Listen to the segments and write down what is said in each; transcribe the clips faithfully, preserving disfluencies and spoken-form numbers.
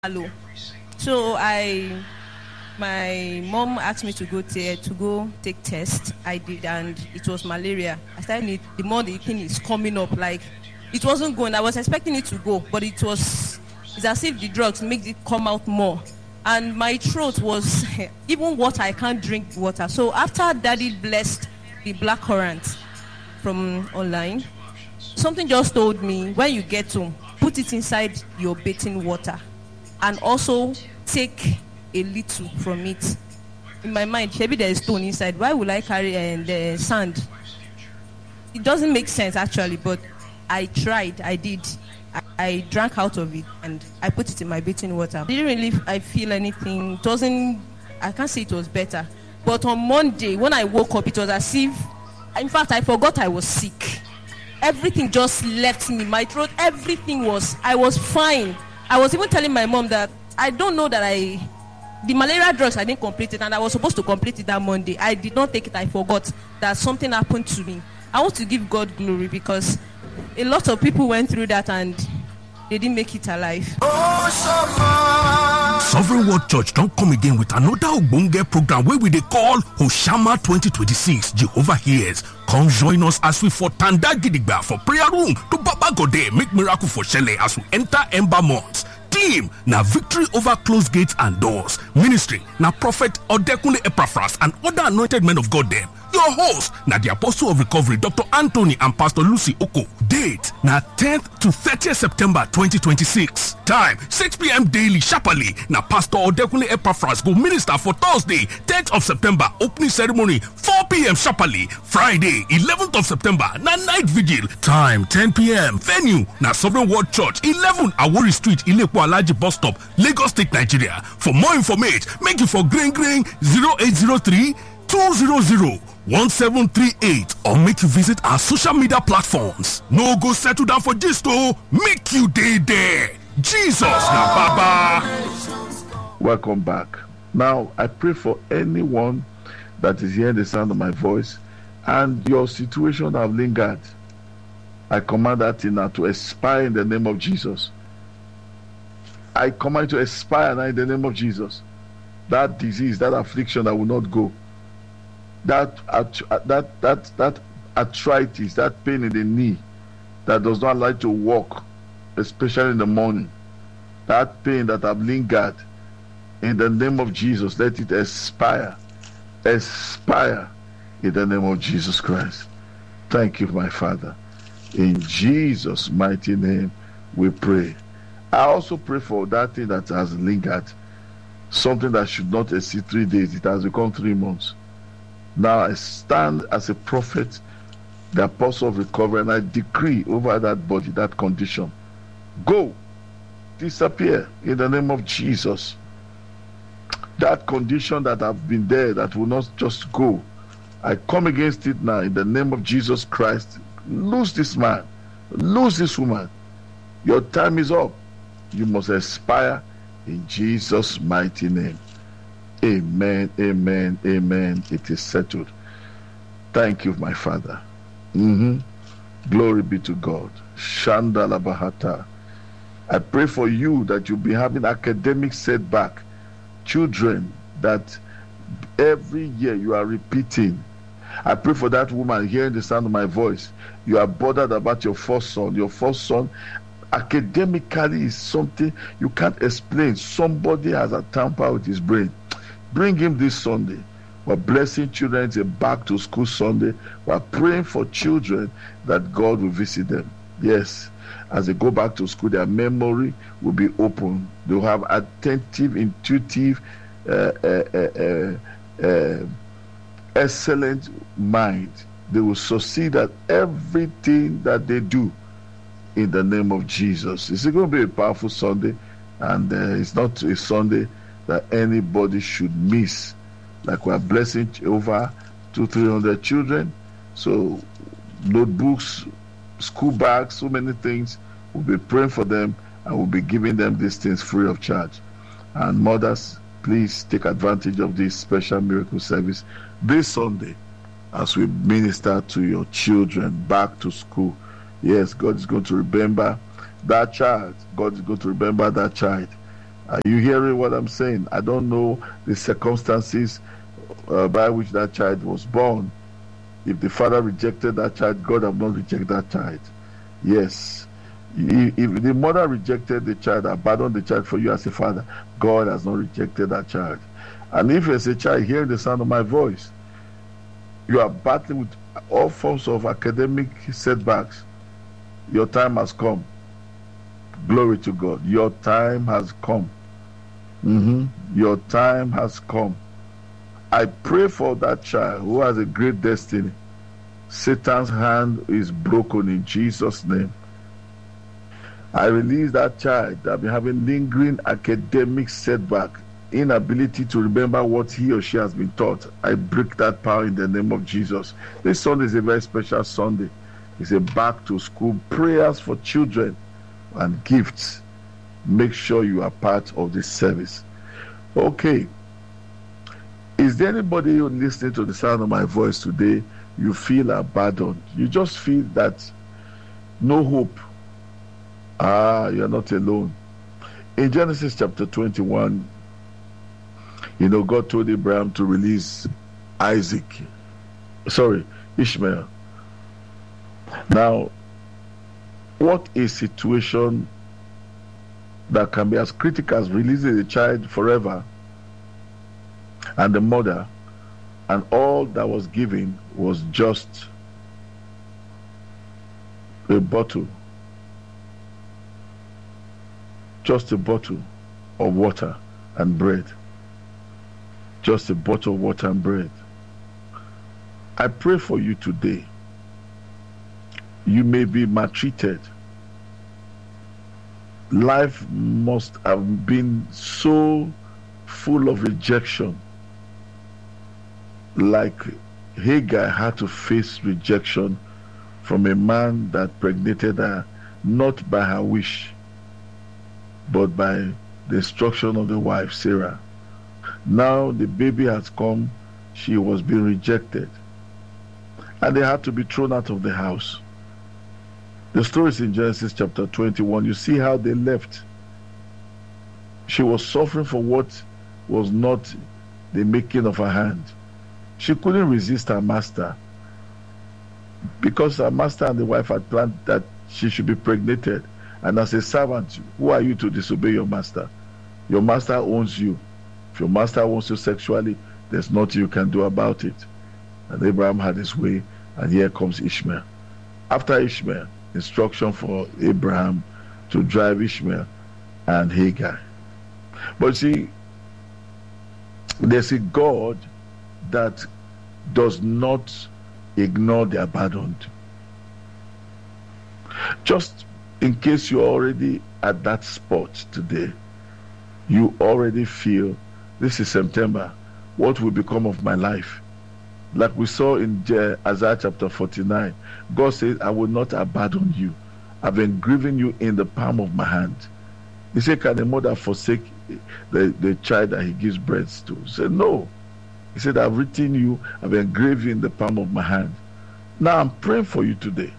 Hello. So I, my mom asked me to go t- to go take test. I did, and it was malaria. I started it. The more the thing is coming up, like it wasn't going. I was expecting it to go, but it was. It's as if the drugs make it come out more, and my throat was even water. I can't drink water. So after Daddy blessed the blackcurrant from online, something just told me, when you get home, put it inside your bathing water. And also take a little from it. In my mind, maybe there is stone inside. Why would I carry uh, the sand? It doesn't make sense actually, but I tried. I did. I, I drank out of it and I put it in my bathing water. Didn't really I feel anything. It wasn't. I can't say it was better. But on Monday, when I woke up, it was as if, in fact, I forgot I was sick. Everything just left me. My throat, everything was. I was fine. I was even telling my mom that I don't know that I, the malaria drugs, I didn't complete it, and I was supposed to complete it that Monday. I did not take it. I forgot that something happened to me. I want to give God glory because a lot of people went through that and they didn't make it alive. Sovereign Word Church don't come again with another Ogbonge program where we they call Hoshama twenty twenty-six. Jehovah hears. Come join us as we for Tanda Gidigba for prayer room to Baba Gode make miracle for Shele as we enter Ember months. Team na victory over closed gates and doors. Ministry na Prophet Odekunle Epaphras and other anointed men of God them. Your host na the Apostle of Recovery Doctor Anthony and Pastor Lucy Oko. Date na tenth to thirtieth September twenty twenty-six. Time six p.m. daily sharply. Na Pastor Odekunle Epaphras go minister for Thursday tenth of September. Opening ceremony four p.m. sharply. Friday eleventh of September na night vigil. Time ten p.m. Venue na Sovereign Word Church eleven Awori Street Ilekwa Alaji Bus Stop Lagos State Nigeria. For more information make you for green green zero eight zero three two zero zero one seven three eight or make you visit our social media platforms. No go settle down for this though. Make you day there. Jesus na Baba. Welcome back. Now I pray for anyone that is hearing the sound of my voice and your situation have lingered. I command that thing now to expire in the name of Jesus. I command to expire now in the name of Jesus. That disease, that affliction that will not go. That that that that arthritis, that pain in the knee that does not allow you to walk, especially in the morning, that pain that have lingered, in the name of Jesus, let it expire, expire in the name of Jesus Christ. Thank you, my Father. In Jesus' mighty name, we pray. I also pray for that thing that has lingered, something that should not exceed three days. It has become three months. Now I stand as a prophet, the apostle of recovery, and I decree over that body, that condition, go, disappear in the name of Jesus. That condition that have been there, that will not just go, I come against it now in the name of Jesus Christ. Lose this man, lose this woman. Your time is up. You must expire in Jesus' mighty name. Amen, amen, amen. It is settled. Thank you, my Father. Mm-hmm. Glory be to God. Shandala Bahata. I pray for you that you'll be having academic setback. Children that every year you are repeating. I pray for that woman hearing the sound of my voice. You are bothered about your first son. Your first son academically is something you can't explain. Somebody has a tamper with his brain. Bring him this Sunday. We're blessing children. It's a back to school Sunday. We're praying for children that God will visit them. Yes, as they go back to school, their memory will be open. They'll have attentive, intuitive, uh, uh, uh, uh, uh, excellent mind. They will succeed at everything that they do in the name of Jesus. It's going to be a powerful Sunday, and uh, it's not a Sunday that anybody should miss. Like we are blessing over two, three hundred children. So notebooks, school bags, so many things. We'll be praying for them and we'll be giving them these things free of charge. And mothers, please take advantage of this special miracle service this Sunday as we minister to your children back to school. Yes, God is going to remember that child. God is going to remember that child. Are you hearing what I'm saying? I don't know the circumstances uh, by which that child was born. If the father rejected that child, God have not rejected that child. Yes. If the mother rejected the child, abandoned the child for you as a father, God has not rejected that child. And if as a child hearing the sound of my voice, you are battling with all forms of academic setbacks, your time has come. Glory to God. Your time has come. Mm-hmm. Your time has come. I pray for that child who has a great destiny. Satan's hand is broken in Jesus' name. I release that child that been having lingering academic setback, inability to remember what he or she has been taught. I break that power in the name of Jesus. This Sunday is a very special Sunday. It's a back to school prayers for children and gifts. Make sure you are part of this service. Okay. Is there anybody who listening to the sound of my voice today, you feel abandoned? You just feel that no hope. Ah, you're not alone. In Genesis chapter twenty-one, you know, God told Abraham to release Isaac. Sorry, Ishmael. Now, what a situation that can be as critical as releasing a child forever, and the mother, and all that was given was just a bottle. Just a bottle of water and bread. Just a bottle of water and bread. I pray for you today. You may be maltreated. Life must have been so full of rejection. Like Hagar had to face rejection from a man that pregnated her, not by her wish, but by the instruction of the wife, Sarah. Now the baby has come, she was being rejected. And they had to be thrown out of the house. The story is in Genesis chapter twenty-one. You see how they left. She was suffering for what was not the making of her hand. She couldn't resist her master, because her master and the wife had planned that she should be pregnated. And as a servant, who are you to disobey your master? Your master owns you. If your master owns you sexually, there's nothing you can do about it. And Abraham had his way, and here comes Ishmael. After Ishmael, instruction for Abraham to drive Ishmael and Hagar. But see, there's a God that does not ignore the abandoned. Just in case you're already at that spot today, you already feel, this is September, what will become of my life? Like we saw in Isaiah chapter forty-nine, God says, I will not abandon you. I've engraven you in the palm of my hand. He said, can a mother forsake the, the child that he gives breath to? He said, no. He said, I've written you, I've engraved you in the palm of my hand. Now I'm praying for you today.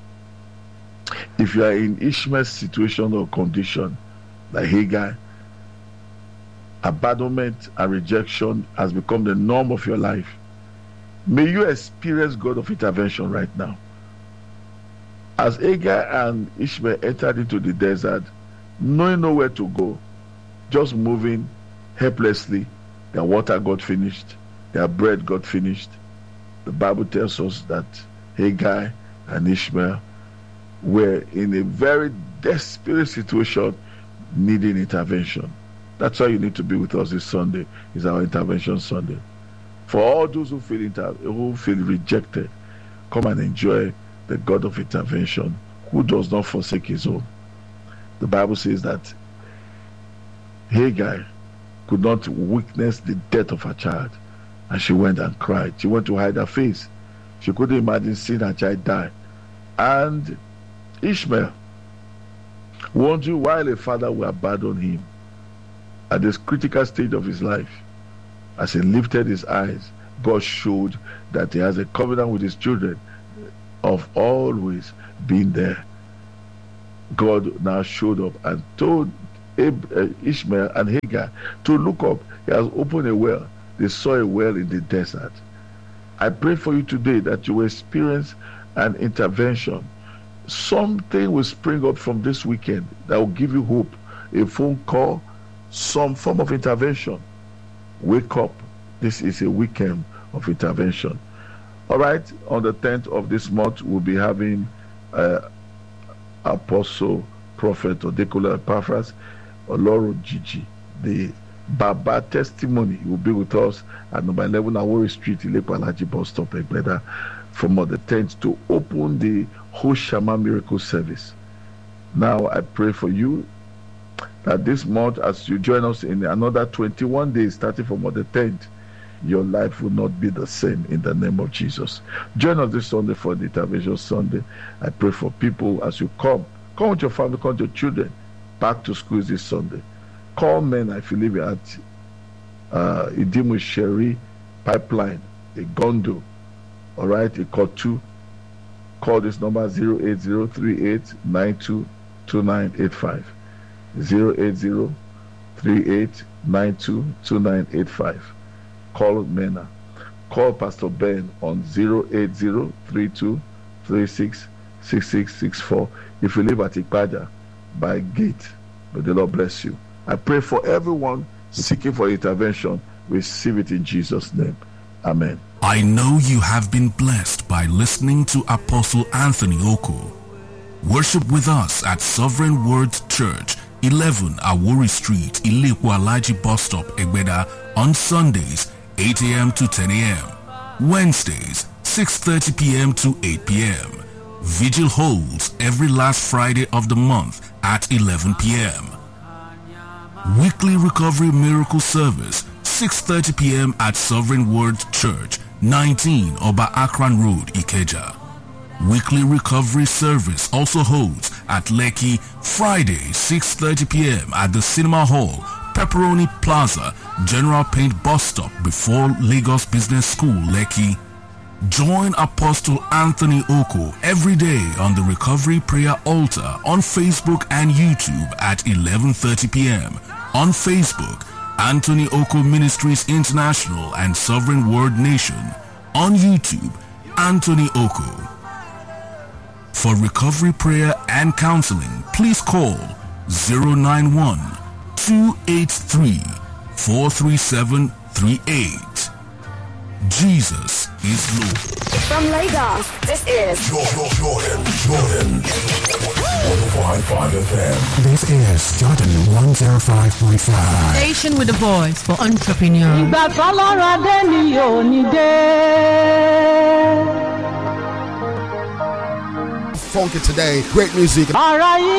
If you are in Ishmael's situation or condition, like Hagar, abandonment and rejection has become the norm of your life, may you experience God of intervention right now. As Hagar and Ishmael entered into the desert, knowing nowhere to go, just moving helplessly, their water got finished, their bread got finished. The Bible tells us that Hagar and Ishmael were in a very desperate situation, needing intervention. That's why you need to be with us this Sunday. It's our intervention Sunday. For all those who feel inter- who feel rejected, come and enjoy the God of intervention, who does not forsake his own. The Bible says that Hagar could not witness the death of her child, and she went and cried. She went to hide her face. She couldn't imagine seeing her child die. And Ishmael, wondering why a father will abandon him at this critical stage of his life, as he lifted his eyes, God showed that he has a covenant with his children of always being there. God now showed up and told Ab- uh, Ishmael and Hagar to look up. He has opened a well. They saw a well in the desert. I pray for you today that you will experience an intervention. Something will spring up from this weekend that will give you hope. A phone call, some form of intervention. Wake up. This is a weekend of intervention. All right, on the tenth of this month, we'll be having uh, Apostle, Prophet Odekola Epaphras, Oloro Gigi, the Baba testimony. He will be with us at number eleven Awori Street, Ilepo Alaji bus stop, Egbeda, from on the tenth to open the Hoshama Miracle Service. Now, I pray for you that this month, as you join us in another twenty-one days, starting from on the tenth, your life will not be the same in the name of Jesus. Join us this Sunday for the Intervention Sunday. I pray for people as you come. Come with your family, come with your children. Back to schools this Sunday. Call men, I believe, at uh, Idimu Sherry Pipeline, a Gondo, all right, a call two. Call this number zero eight zero three eight nine two two nine eight five. zero eight zero three eight nine two two nine eight five. Call Mena. Call Pastor Ben on zero eight zero three two three six six six six four. If you live at Ikpaja by gate, may the Lord bless you. I pray for everyone seeking for intervention. Receive it in Jesus' name. Amen. I know you have been blessed by listening to Apostle Anthony Oko. Worship with us at Sovereign Word Church, eleven Awori Street, Ilepo Alaji bus stop, Egbeda, on Sundays, eight a.m. to ten a.m. Wednesdays, six thirty p.m. to eight p.m. Vigil holds every last Friday of the month at eleven p.m. Weekly Recovery Miracle Service, six thirty p.m. at Sovereign Word Church, nineteen Oba Akran Road, Ikeja. Weekly Recovery Service also holds at Lekki, Friday, six thirty p.m. at the Cinema Hall, Pepperoni Plaza, General Paint Bus Stop before Lagos Business School, Lekki. Join Apostle Anthony Oko every day on the Recovery Prayer Altar on Facebook and YouTube at eleven thirty p.m. On Facebook, Anthony Oko Ministries International and Sovereign Word Nation. On YouTube, Anthony Oko. For recovery prayer and counseling, please call zero nine one two eight three four three seven three eight. Jesus is Lord. From Lagos, this is Jordan, Jordan, Jordan. one oh five point five F M. This is Jordan one oh five point five. Station with a voice for entrepreneurs. Ìgbà tọ́lọ́run adé ni yóò ní dé. Funky today, great music. Ara yìí